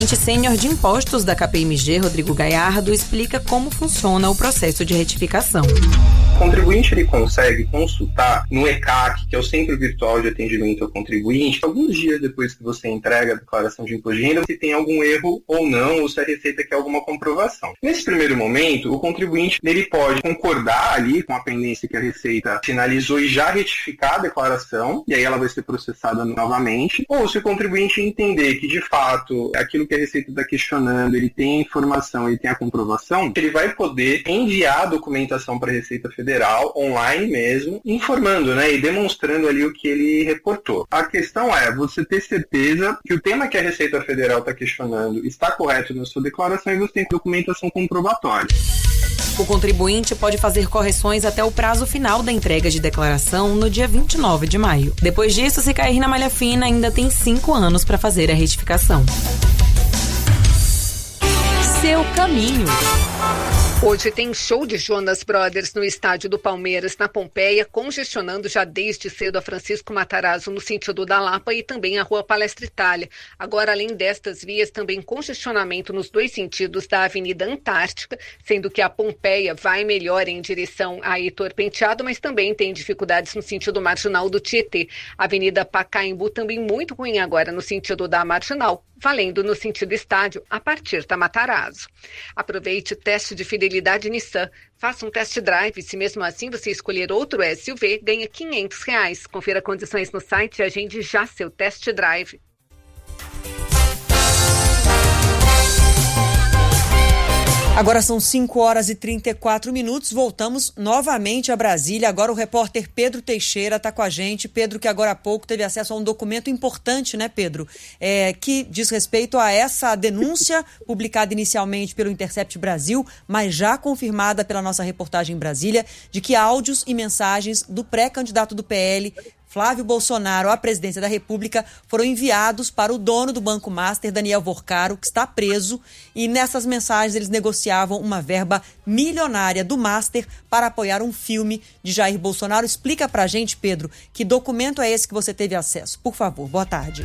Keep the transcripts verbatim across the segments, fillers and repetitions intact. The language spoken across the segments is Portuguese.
O sênior de impostos da K P M G, Rodrigo Galhardo, explica como funciona o processo de retificação. O contribuinte ele consegue consultar no E C A C, que é o Centro Virtual de Atendimento ao Contribuinte, alguns dias depois que você entrega a declaração de imposto de renda, se tem algum erro ou não, ou se a Receita quer alguma comprovação. Nesse primeiro momento, o contribuinte ele pode concordar ali com a pendência que a Receita finalizou e já retificar a declaração, e aí ela vai ser processada novamente, ou se o contribuinte entender que, de fato, aquilo que a Receita está questionando, ele tem a informação, ele tem a comprovação, ele vai poder enviar a documentação para a Receita Federal, online mesmo, informando, né, e demonstrando ali o que ele reportou. A questão é você ter certeza que o tema que a Receita Federal está questionando está correto na sua declaração e você tem documentação comprobatória. O contribuinte pode fazer correções até o prazo final da entrega de declaração no dia vinte e nove de maio. Depois disso, se cair na malha fina, ainda tem cinco anos para fazer a retificação. Seu caminho. Hoje tem show de Jonas Brothers no estádio do Palmeiras, na Pompeia, congestionando já desde cedo a Francisco Matarazzo no sentido da Lapa e também a Rua Palestra Itália. Agora, além destas vias, também congestionamento nos dois sentidos da Avenida Antártica, sendo que a Pompeia vai melhor em direção a Heitor Penteado, mas também tem dificuldades no sentido marginal do Tietê. A Avenida Pacaembu também muito ruim agora no sentido da Marginal, valendo no sentido estádio a partir da Matarazzo. Aproveite o teste de fidelidade Nissan. Faça um test drive. Se mesmo assim você escolher outro S U V, ganha quinhentos reais. Confira condições no site e agende já seu test drive. Agora são cinco horas e trinta e quatro minutos, voltamos novamente a Brasília. Agora o repórter Pedro Teixeira está com a gente. Pedro, que agora há pouco teve acesso a um documento importante, né, Pedro? É, que diz respeito a essa denúncia publicada inicialmente pelo Intercept Brasil, mas já confirmada pela nossa reportagem em Brasília, de que áudios e mensagens do pré-candidato do P L, Flávio Bolsonaro, à presidência da República, foram enviados para o dono do Banco Master, Daniel Vorcaro, que está preso, e nessas mensagens eles negociavam uma verba milionária do Master para apoiar um filme de Jair Bolsonaro. Explica pra gente, Pedro, que documento é esse que você teve acesso? Por favor, boa tarde.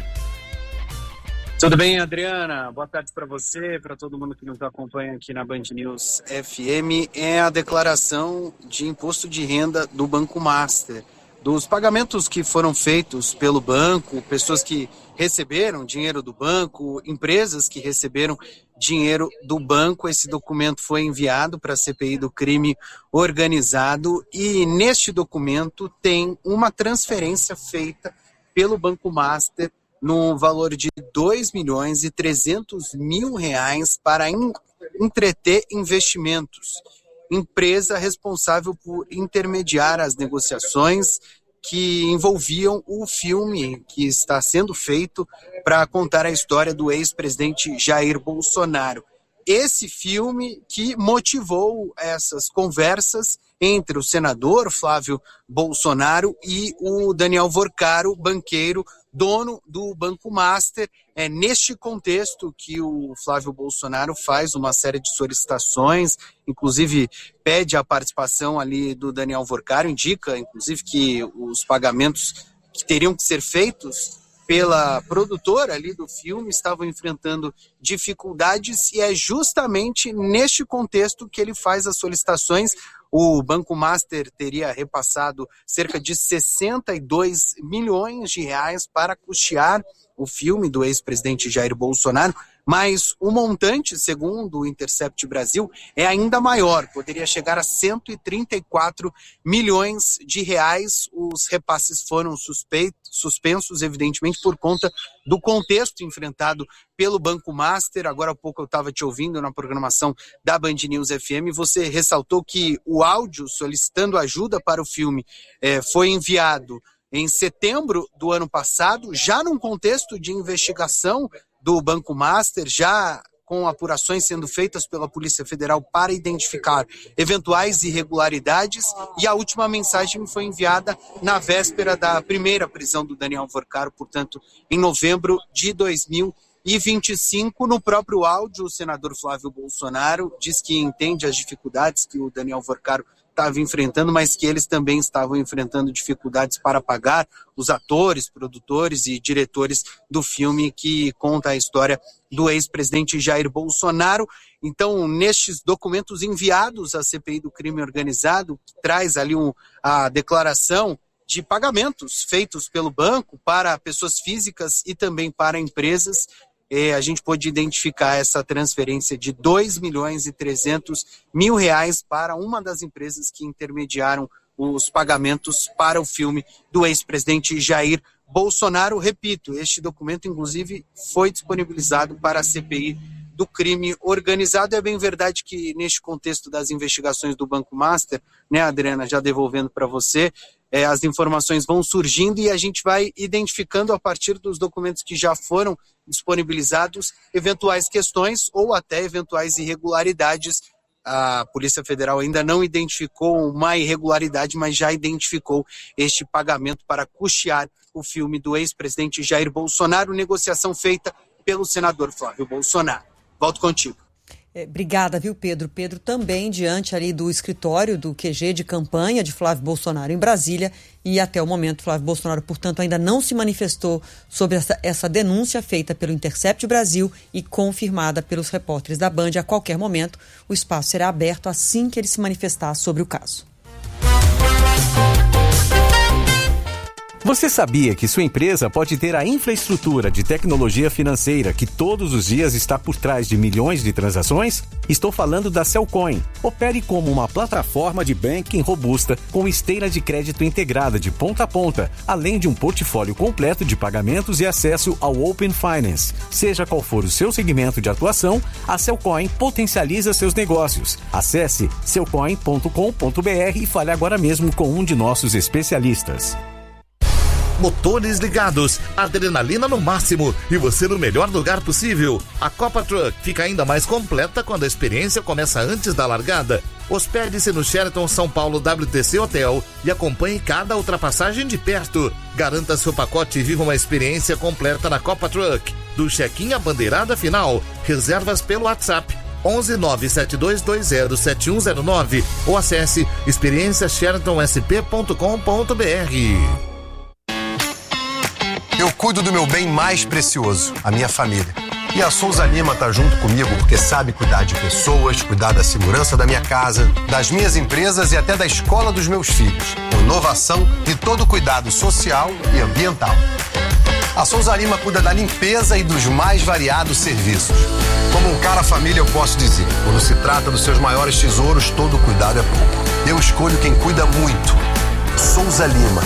Tudo bem, Adriana? Boa tarde para você, para todo mundo que nos acompanha aqui na Band News F M. É a declaração de imposto de renda do Banco Master, dos pagamentos que foram feitos pelo banco, pessoas que receberam dinheiro do banco, empresas que receberam dinheiro do banco. Esse documento foi enviado para a C P I do crime organizado e neste documento tem uma transferência feita pelo Banco Master no valor de dois milhões e trezentos mil reais para in- entreter investimentos. Empresa responsável por intermediar as negociações que envolviam o filme que está sendo feito para contar a história do ex-presidente Jair Bolsonaro. Esse filme que motivou essas conversas entre o senador Flávio Bolsonaro e o Daniel Vorcaro, banqueiro, dono do Banco Master. É neste contexto que o Flávio Bolsonaro faz uma série de solicitações, inclusive pede a participação ali do Daniel Vorcaro, indica inclusive que os pagamentos que teriam que ser feitos pela produtora ali do filme estavam enfrentando dificuldades e é justamente neste contexto que ele faz as solicitações. O Banco Master teria repassado cerca de sessenta e dois milhões de reais para custear o filme do ex-presidente Jair Bolsonaro, mas o montante, segundo o Intercept Brasil, é ainda maior, poderia chegar a cento e trinta e quatro milhões de reais. Os repasses foram suspeitos, suspensos, evidentemente, por conta do contexto enfrentado pelo Banco Master. Agora há pouco eu estava te ouvindo na programação da Band News F M, você ressaltou que o áudio solicitando ajuda para o filme eh, foi enviado em setembro do ano passado, já num contexto de investigação do Banco Master, já com apurações sendo feitas pela Polícia Federal para identificar eventuais irregularidades, e a última mensagem foi enviada na véspera da primeira prisão do Daniel Vorcaro, portanto, em novembro de dois mil e vinte e cinco. No próprio áudio, o senador Flávio Bolsonaro diz que entende as dificuldades que o Daniel Vorcaro estava enfrentando, mas que eles também estavam enfrentando dificuldades para pagar os atores, produtores e diretores do filme que conta a história do ex-presidente Jair Bolsonaro. Então, nestes documentos enviados à C P I do crime organizado, que traz ali um, a declaração de pagamentos feitos pelo banco para pessoas físicas e também para empresas, eh, a gente pôde identificar essa transferência de dois milhões e trezentos mil reais para uma das empresas que intermediaram os pagamentos para o filme do ex-presidente Jair Bolsonaro. Repito, este documento, inclusive, foi disponibilizado para a C P I do crime organizado. É bem verdade que, neste contexto das investigações do Banco Master, né, Adriana, já devolvendo para você, é, as informações vão surgindo e a gente vai identificando, a partir dos documentos que já foram disponibilizados, eventuais questões ou até eventuais irregularidades. A Polícia Federal ainda não identificou uma irregularidade, mas já identificou este pagamento para custear o filme do ex-presidente Jair Bolsonaro, negociação feita pelo senador Flávio Bolsonaro. Volto contigo. É, obrigada, viu, Pedro? Pedro também diante ali do escritório do Q G de campanha de Flávio Bolsonaro em Brasília, e até o momento Flávio Bolsonaro, portanto, ainda não se manifestou sobre essa, essa denúncia feita pelo Intercept Brasil e confirmada pelos repórteres da Band. A qualquer momento, o espaço será aberto assim que ele se manifestar sobre o caso. Você sabia que sua empresa pode ter a infraestrutura de tecnologia financeira que todos os dias está por trás de milhões de transações? Estou falando da Cellcoin. Opere como uma plataforma de banking robusta com esteira de crédito integrada de ponta a ponta, além de um portfólio completo de pagamentos e acesso ao Open Finance. Seja qual for o seu segmento de atuação, a Cellcoin potencializa seus negócios. Acesse cellcoin ponto com ponto b r e fale agora mesmo com um de nossos especialistas. Motores ligados, adrenalina no máximo e você no melhor lugar possível. A Copa Truck fica ainda mais completa quando a experiência começa antes da largada. Hospede-se no Sheraton São Paulo W T C Hotel e acompanhe cada ultrapassagem de perto. Garanta seu pacote e viva uma experiência completa na Copa Truck. Do check-in à bandeirada final, reservas pelo WhatsApp onze nove sete dois dois zero sete um zero nove ou acesse experiência sheraton s p ponto com ponto b r. Eu cuido do meu bem mais precioso, a minha família. E a Souza Lima tá junto comigo porque sabe cuidar de pessoas, cuidar da segurança da minha casa, das minhas empresas e até da escola dos meus filhos. Com inovação e todo o cuidado social e ambiental. A Souza Lima cuida da limpeza e dos mais variados serviços. Como um cara família, eu posso dizer, quando se trata dos seus maiores tesouros, todo cuidado é pouco. Eu escolho quem cuida muito. Souza Lima.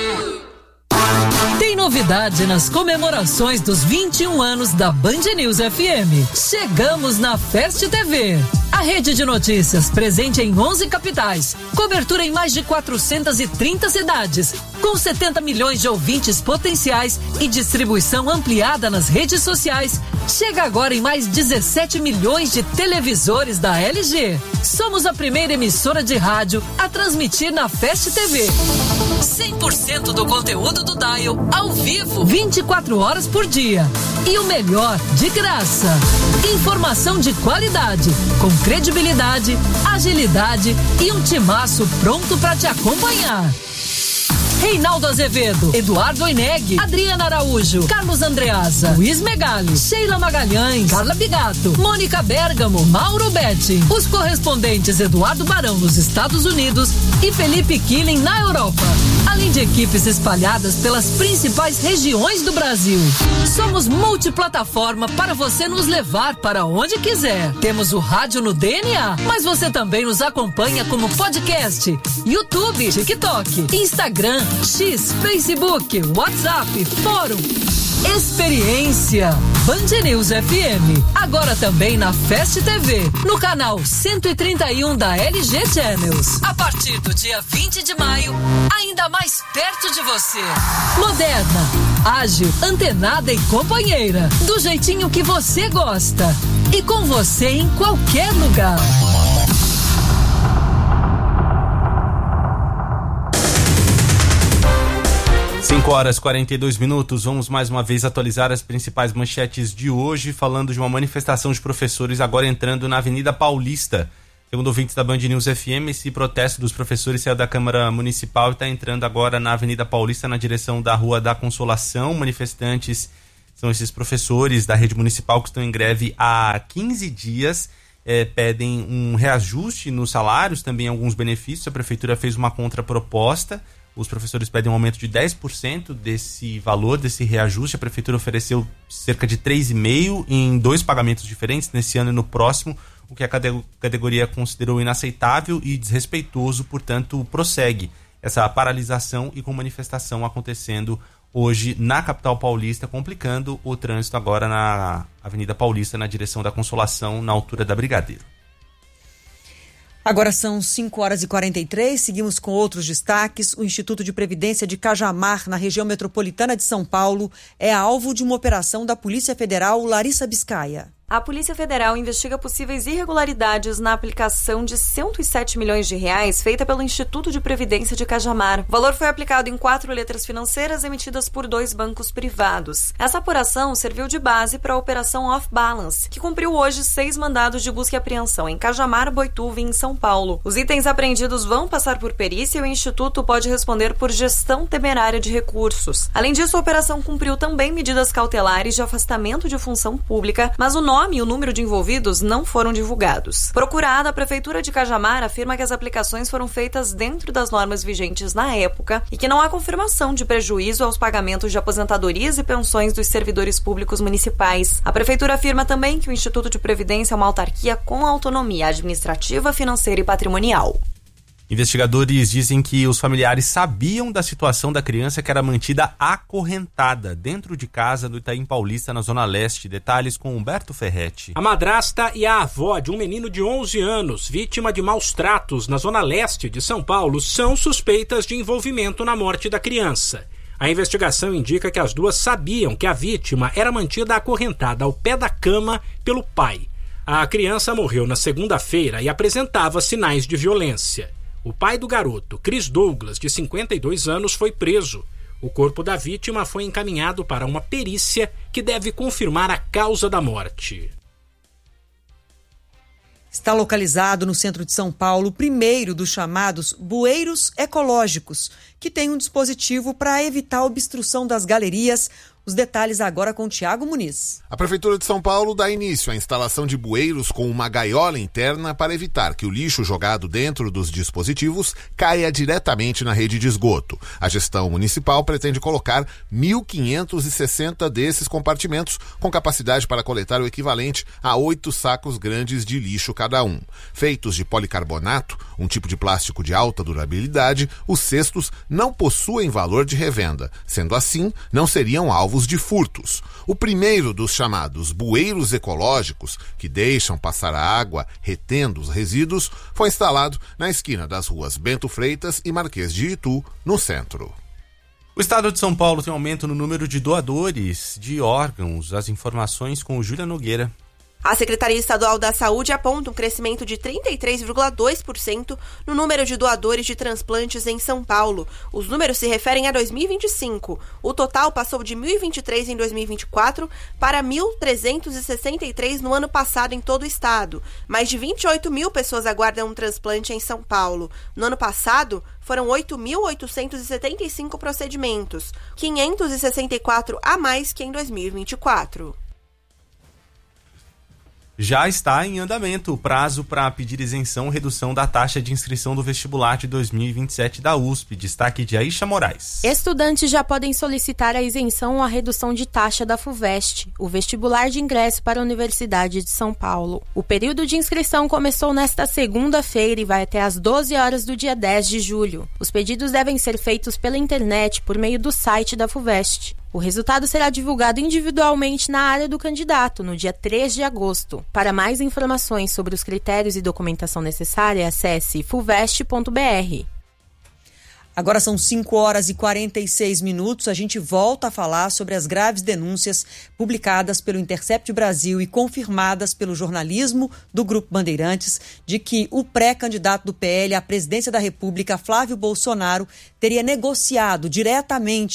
Tem novidade nas comemorações dos vinte e um anos da Band News F M. Chegamos na Fest T V. A rede de notícias presente em onze capitais, cobertura em mais de quatrocentas e trinta cidades, com setenta milhões de ouvintes potenciais e distribuição ampliada nas redes sociais, chega agora em mais dezessete milhões de televisores da L G. Somos a primeira emissora de rádio a transmitir na Fest T V. cem por cento do conteúdo do Dial ao vivo, vinte e quatro horas por dia. E o melhor, de graça. Informação de qualidade, com credibilidade, agilidade e um timaço pronto para te acompanhar. Reinaldo Azevedo, Eduardo Oineg, Adriana Araújo, Carlos Andreasa, Luiz Megali, Sheila Magalhães, Carla Bigato, Mônica Bergamo, Mauro Betti. Os correspondentes Eduardo Barão nos Estados Unidos e Felipe Killing na Europa. Além de equipes espalhadas pelas principais regiões do Brasil. Somos multiplataforma para você nos levar para onde quiser. Temos o rádio no D N A, mas você também nos acompanha como podcast, YouTube, TikTok, Instagram, X, Facebook, WhatsApp, Fórum. Experiência Band News F M. Agora também na Fest T V, no canal cento e trinta e um da L G Channels. A partir do dia vinte de maio, ainda mais perto de você. Moderna, ágil, antenada e companheira. Do jeitinho que você gosta. E com você em qualquer lugar. cinco horas e quarenta e dois minutos, vamos mais uma vez atualizar as principais manchetes de hoje, falando de uma manifestação de professores agora entrando na Avenida Paulista. Segundo ouvintes da Band News F M, esse protesto dos professores saiu da Câmara Municipal e está entrando agora na Avenida Paulista, na direção da Rua da Consolação. Manifestantes são esses professores da rede municipal que estão em greve há quinze dias. É, pedem um reajuste nos salários, também alguns benefícios. A Prefeitura fez uma contraproposta. Os professores pedem um aumento de dez por cento desse valor, desse reajuste. A Prefeitura ofereceu cerca de três vírgula cinco por cento em dois pagamentos diferentes, nesse ano e no próximo, o que a categoria considerou inaceitável e desrespeitoso. Portanto, prossegue essa paralisação e com manifestação acontecendo hoje na capital paulista, complicando o trânsito agora na Avenida Paulista, na direção da Consolação, na altura da Brigadeiro. Agora são cinco horas e quarenta e três, seguimos com outros destaques. O Instituto de Previdência de Cajamar, na região metropolitana de São Paulo, é alvo de uma operação da Polícia Federal. Larissa Biscaia. A Polícia Federal investiga possíveis irregularidades na aplicação de cento e sete milhões de reais feita pelo Instituto de Previdência de Cajamar. O valor foi aplicado em quatro letras financeiras emitidas por dois bancos privados. Essa apuração serviu de base para a Operação Off Balance, que cumpriu hoje seis mandados de busca e apreensão em Cajamar, Boituva e em São Paulo. Os itens apreendidos vão passar por perícia e o Instituto pode responder por gestão temerária de recursos. Além disso, a operação cumpriu também medidas cautelares de afastamento de função pública, mas o nome e o número de envolvidos não foram divulgados. Procurada, a Prefeitura de Cajamar afirma que as aplicações foram feitas dentro das normas vigentes na época e que não há confirmação de prejuízo aos pagamentos de aposentadorias e pensões dos servidores públicos municipais. A Prefeitura afirma também que o Instituto de Previdência é uma autarquia com autonomia administrativa, financeira e patrimonial. Investigadores dizem que os familiares sabiam da situação da criança que era mantida acorrentada dentro de casa no Itaim Paulista, na Zona Leste. Detalhes com Humberto Ferretti. A madrasta e a avó de um menino de onze anos, vítima de maus tratos na Zona Leste de São Paulo, são suspeitas de envolvimento na morte da criança. A investigação indica que as duas sabiam que a vítima era mantida acorrentada ao pé da cama pelo pai. A criança morreu na segunda-feira e apresentava sinais de violência. O pai do garoto, Chris Douglas, de cinquenta e dois anos, foi preso. O corpo da vítima foi encaminhado para uma perícia que deve confirmar a causa da morte. Está localizado no centro de São Paulo o primeiro dos chamados bueiros ecológicos, que tem um dispositivo para evitar a obstrução das galerias. Os detalhes agora com Tiago Muniz. A Prefeitura de São Paulo dá início à instalação de bueiros com uma gaiola interna para evitar que o lixo jogado dentro dos dispositivos caia diretamente na rede de esgoto. A gestão municipal pretende colocar mil quinhentos e sessenta desses compartimentos, com capacidade para coletar o equivalente a oito sacos grandes de lixo cada um. Feitos de policarbonato, um tipo de plástico de alta durabilidade, os cestos não possuem valor de revenda. Sendo assim, não seriam alvos de furtos. O primeiro dos chamados bueiros ecológicos, que deixam passar a água retendo os resíduos, foi instalado na esquina das ruas Bento Freitas e Marquês de Itu, no centro. O estado de São Paulo tem aumento no número de doadores de órgãos. As informações com o Júlia Nogueira. A Secretaria Estadual da Saúde aponta um crescimento de trinta e três vírgula dois por cento no número de doadores de transplantes em São Paulo. Os números se referem a dois mil e vinte e cinco. O total passou de mil e vinte e três em dois mil e vinte e quatro para mil trezentos e sessenta e três no ano passado em todo o estado. Mais de vinte e oito mil pessoas aguardam um transplante em São Paulo. No ano passado, foram oito mil oitocentos e setenta e cinco procedimentos, quinhentos e sessenta e quatro a mais que em dois mil e vinte e quatro. Já está em andamento o prazo para pedir isenção ou redução da taxa de inscrição do vestibular de dois mil e vinte e sete da U S P. Destaque de Aisha Moraes. Estudantes já podem solicitar a isenção ou a redução de taxa da FUVEST, o vestibular de ingresso para a Universidade de São Paulo. O período de inscrição começou nesta segunda-feira e vai até às doze horas do dia dez de julho. Os pedidos devem ser feitos pela internet por meio do site da FUVEST. O resultado será divulgado individualmente na área do candidato, no dia três de agosto. Para mais informações sobre os critérios e documentação necessária, acesse fuvest ponto b r. Agora são cinco horas e quarenta e seis minutos. A gente volta a falar sobre as graves denúncias publicadas pelo Intercept Brasil e confirmadas pelo jornalismo do Grupo Bandeirantes de que o pré-candidato do P L à presidência da República, Flávio Bolsonaro, teria negociado diretamente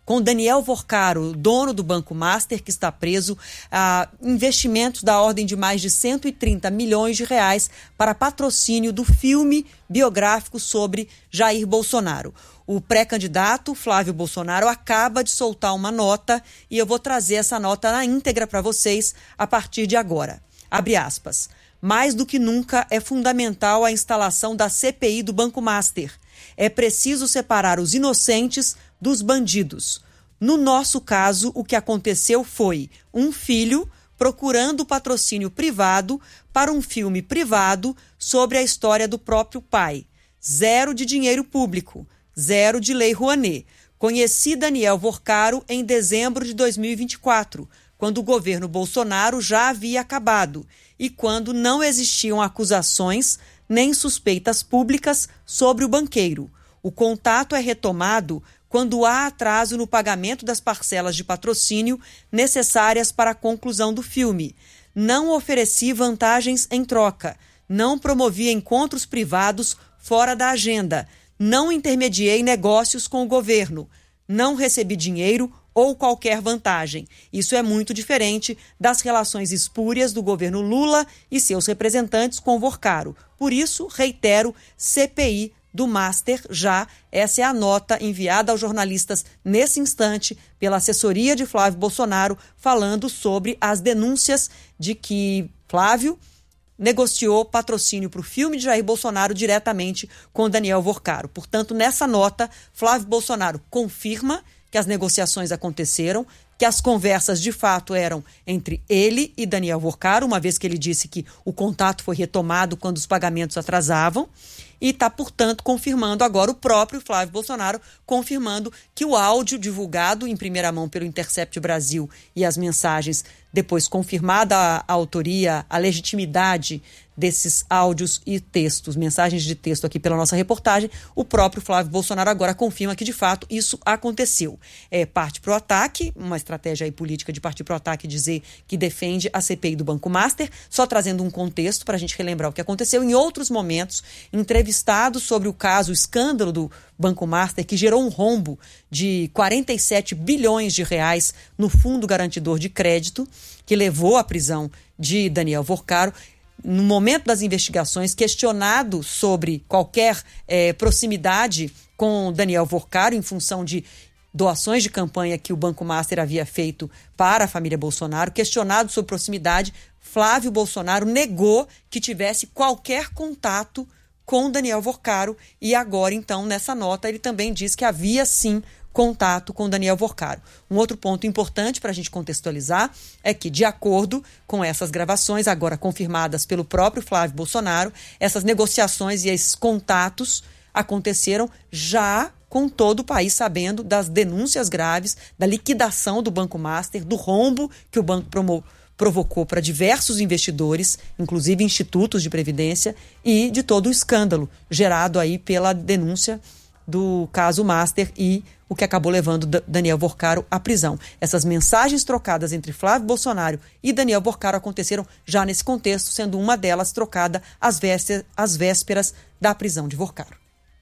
com Daniel Vorcaro, dono do Banco Master, que está preso, a investimentos da ordem de mais de cento e trinta milhões de reais para patrocínio do filme biográfico sobre Jair Bolsonaro. O pré-candidato Flávio Bolsonaro acaba de soltar uma nota e eu vou trazer essa nota na íntegra para vocês a partir de agora. Abre aspas. Mais do que nunca é fundamental a instalação da C P I do Banco Master. É preciso separar os inocentes dos bandidos. No nosso caso, o que aconteceu foi um filho procurando patrocínio privado para um filme privado sobre a história do próprio pai. Zero de dinheiro público. Zero de Lei Rouanet. Conheci Daniel Vorcaro em dezembro de dois mil e vinte e quatro, quando o governo Bolsonaro já havia acabado e quando não existiam acusações nem suspeitas públicas sobre o banqueiro. O contato é retomado quando há atraso no pagamento das parcelas de patrocínio necessárias para a conclusão do filme. Não ofereci vantagens em troca. Não promovi encontros privados fora da agenda. Não intermediei negócios com o governo. Não recebi dinheiro ou qualquer vantagem. Isso é muito diferente das relações espúrias do governo Lula e seus representantes com Vorcaro. Por isso, reitero, C P I do Master já. Essa é a nota enviada aos jornalistas nesse instante pela assessoria de Flávio Bolsonaro, falando sobre as denúncias de que Flávio negociou patrocínio para o filme de Jair Bolsonaro diretamente com Daniel Vorcaro. Portanto, nessa nota, Flávio Bolsonaro confirma que as negociações aconteceram, que as conversas de fato eram entre ele e Daniel Vorcaro, uma vez que ele disse que o contato foi retomado quando os pagamentos atrasavam, e está, portanto, confirmando agora o próprio Flávio Bolsonaro, confirmando que o áudio divulgado em primeira mão pelo Intercept Brasil e as mensagens, depois confirmada a, a autoria, a legitimidade desses áudios e textos, mensagens de texto aqui pela nossa reportagem, o próprio Flávio Bolsonaro agora confirma que, de fato, isso aconteceu. É, parte para o ataque, uma estratégia aí política de partir para o ataque e dizer que defende a C P I do Banco Master, só trazendo um contexto para a gente relembrar o que aconteceu. Em outros momentos, entrevistado sobre o caso, o escândalo do Banco Master, que gerou um rombo de quarenta e sete bilhões de reais no Fundo Garantidor de Crédito, que levou à prisão de Daniel Vorcaro. No momento das investigações, questionado sobre qualquer eh, proximidade com Daniel Vorcaro em função de doações de campanha que o Banco Master havia feito para a família Bolsonaro, questionado sobre proximidade, Flávio Bolsonaro negou que tivesse qualquer contato com Daniel Vorcaro e agora, então, nessa nota, ele também diz que havia, sim, contato com Daniel Vorcaro. Um outro ponto importante para a gente contextualizar é que, de acordo com essas gravações, agora confirmadas pelo próprio Flávio Bolsonaro, essas negociações e esses contatos aconteceram já com todo o país sabendo das denúncias graves, da liquidação do Banco Master, do rombo que o banco promoveu, provocou para diversos investidores, inclusive institutos de previdência, e de todo o escândalo gerado aí pela denúncia do caso Master e o que acabou levando Daniel Vorcaro à prisão. Essas mensagens trocadas entre Flávio Bolsonaro e Daniel Vorcaro aconteceram já nesse contexto, sendo uma delas trocada às vésperas, às vésperas da prisão de Vorcaro.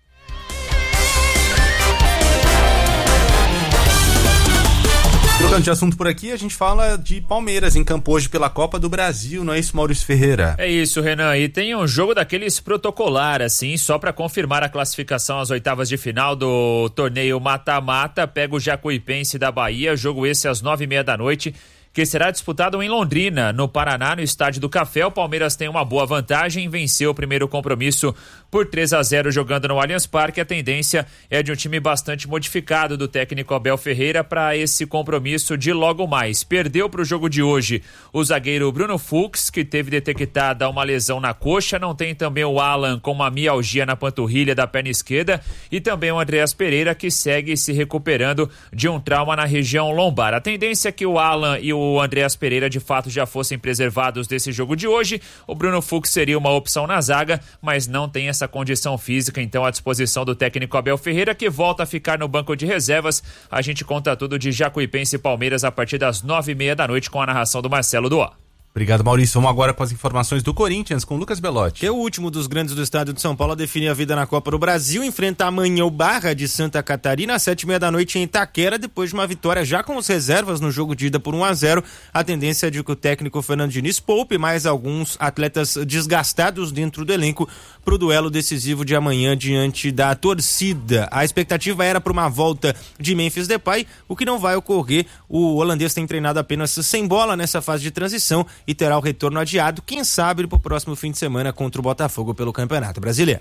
Trocando de assunto por aqui, a gente fala de Palmeiras em campo hoje pela Copa do Brasil, não é isso, Maurício Ferreira? É isso, Renan, e tem um jogo daqueles protocolar, assim, só para confirmar a classificação às oitavas de final do torneio mata-mata, pega o Jacuipense da Bahia, jogo esse às nove e meia da noite, que será disputado em Londrina, no Paraná, no Estádio do Café. O Palmeiras tem uma boa vantagem, venceu o primeiro compromisso por três a zero jogando no Allianz Parque. A tendência é de um time bastante modificado do técnico Abel Ferreira para esse compromisso de logo mais. Perdeu para o jogo de hoje o zagueiro Bruno Fux, que teve detectada uma lesão na coxa. Não tem também o Alan com uma mialgia na panturrilha da perna esquerda e também o Andreas Pereira, que segue se recuperando de um trauma na região lombar. A tendência é que o Alan e o Andreas Pereira de fato já fossem preservados desse jogo de hoje. O Bruno Fux seria uma opção na zaga, mas não tem essa condição física, então à disposição do técnico Abel Ferreira, que volta a ficar no banco de reservas. A gente conta tudo de Jacuipense e Palmeiras a partir das nove e meia da noite com a narração do Marcelo Duó. Obrigado, Maurício. Vamos agora com as informações do Corinthians, com Lucas Belotti. Que é o último dos grandes do estado de São Paulo a definir a vida na Copa do Brasil. Enfrenta amanhã o Barra de Santa Catarina, às sete e meia da noite em Itaquera, depois de uma vitória já com as reservas no jogo de ida por um a zero. A tendência é de que o técnico Fernando Diniz poupe mais alguns atletas desgastados dentro do elenco para o duelo decisivo de amanhã diante da torcida. A expectativa era para uma volta de Memphis Depay, o que não vai ocorrer. O holandês tem treinado apenas sem bola nessa fase de transição e terá o retorno adiado, quem sabe, para o próximo fim de semana contra o Botafogo pelo Campeonato Brasileiro.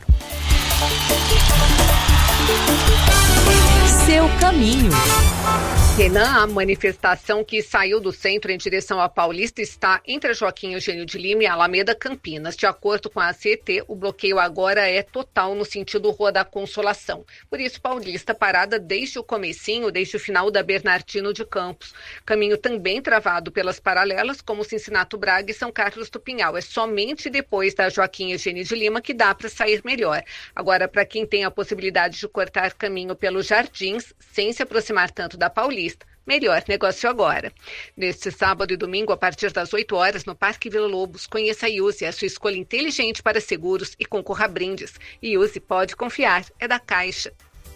Seu caminho. Renan, a manifestação que saiu do centro em direção à Paulista está entre Joaquim Eugênio de Lima e Alameda Campinas. De acordo com a A C E T, o bloqueio agora é total no sentido Rua da Consolação. Por isso, Paulista parada desde o comecinho, desde o final da Bernardino de Campos. Caminho também travado pelas paralelas, como Cincinato Braga e São Carlos do Pinhal. É somente depois da Joaquim Eugênio de Lima que dá para sair melhor. Agora, para quem tem a possibilidade de cortar caminho pelos Jardins, sem se aproximar tanto da Paulista, melhor negócio agora. Neste sábado e domingo, a partir das oito horas, no Parque Vila Lobos, conheça a Iuse, a sua escolha inteligente para seguros e concorra a brindes. Iuse, pode confiar, é da Caixa.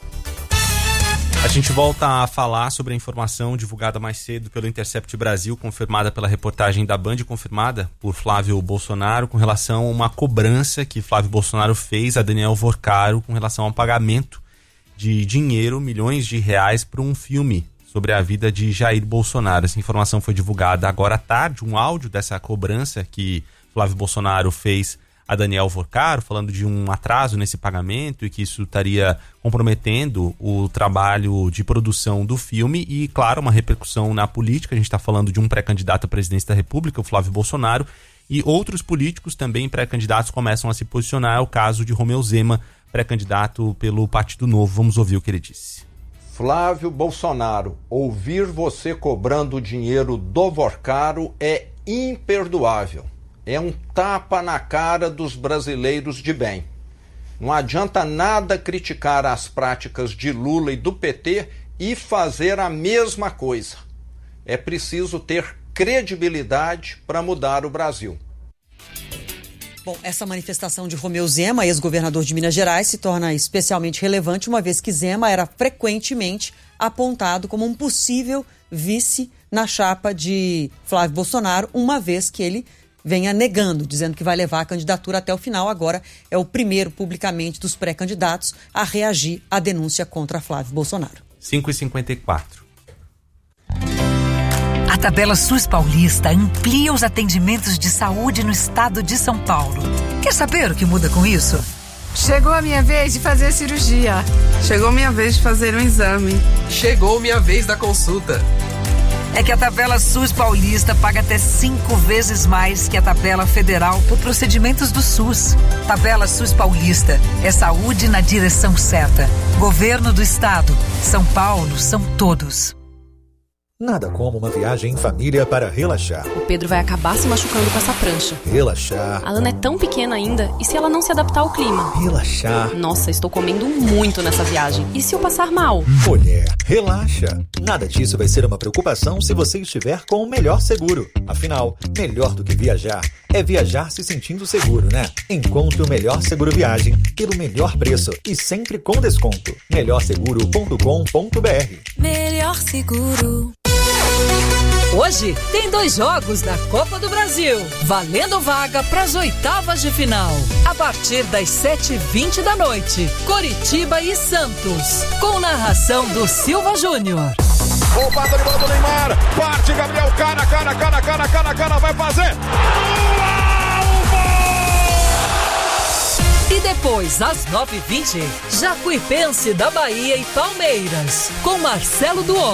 A gente volta a falar sobre a informação divulgada mais cedo pelo Intercept Brasil, confirmada pela reportagem da Band, confirmada por Flávio Bolsonaro, com relação a uma cobrança que Flávio Bolsonaro fez a Daniel Vorcaro com relação ao pagamento de dinheiro, milhões de reais, para um filme sobre a vida de Jair Bolsonaro. Essa informação foi divulgada agora à tarde, um áudio dessa cobrança que Flávio Bolsonaro fez a Daniel Vorcaro, falando de um atraso nesse pagamento e que isso estaria comprometendo o trabalho de produção do filme e, claro, uma repercussão na política. A gente está falando de um pré-candidato à presidência da República, o Flávio Bolsonaro, e outros políticos também pré-candidatos começam a se posicionar. É o caso de Romeu Zema, pré-candidato pelo Partido Novo. Vamos ouvir o que ele disse. Flávio Bolsonaro, ouvir você cobrando dinheiro do Vorcaro é imperdoável. É um tapa na cara dos brasileiros de bem. Não adianta nada criticar as práticas de Lula e do P T e fazer a mesma coisa. É preciso ter credibilidade para mudar o Brasil. Bom, essa manifestação de Romeu Zema, ex-governador de Minas Gerais, se torna especialmente relevante uma vez que Zema era frequentemente apontado como um possível vice na chapa de Flávio Bolsonaro, uma vez que ele venha negando, dizendo que vai levar a candidatura até o final. Agora é o primeiro publicamente dos pré-candidatos a reagir à denúncia contra Flávio Bolsonaro. cinco e cinquenta e quatro. A tabela SUS Paulista amplia os atendimentos de saúde no estado de São Paulo. Quer saber o que muda com isso? Chegou a minha vez de fazer a cirurgia. Chegou a minha vez de fazer um exame. Chegou minha vez da consulta. É que a tabela SUS Paulista paga até cinco vezes mais que a tabela federal por procedimentos do SUS. Tabela SUS Paulista é saúde na direção certa. Governo do Estado. São Paulo são todos. Nada como uma viagem em família para relaxar. O Pedro vai acabar se machucando com essa prancha. Relaxar. A Ana é tão pequena ainda, e se ela não se adaptar ao clima? Relaxar. Nossa, estou comendo muito nessa viagem. E se eu passar mal? Mulher, relaxa. Nada disso vai ser uma preocupação se você estiver com o melhor seguro. Afinal, melhor do que viajar é viajar se sentindo seguro, né? Encontre o melhor seguro viagem pelo melhor preço e sempre com desconto. melhor seguro ponto com ponto b r. Melhor seguro. Hoje tem dois jogos da Copa do Brasil, valendo vaga para as oitavas de final. A partir das sete e vinte da noite, Coritiba e Santos, com narração do Silva Júnior. Roubada de bola do Neymar, parte Gabriel, cara, cara, cara, cara, cara, cara, vai fazer. E depois, às nove e vinte, Jacuipense da Bahia e Palmeiras, com Marcelo Duon.